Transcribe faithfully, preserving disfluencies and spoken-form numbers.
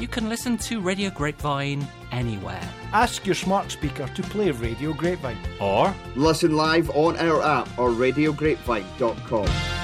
you can listen to Radio Grapevine anywhere. Ask your smart speaker to play Radio Grapevine. Or listen live on our app or radio grapevine dot com.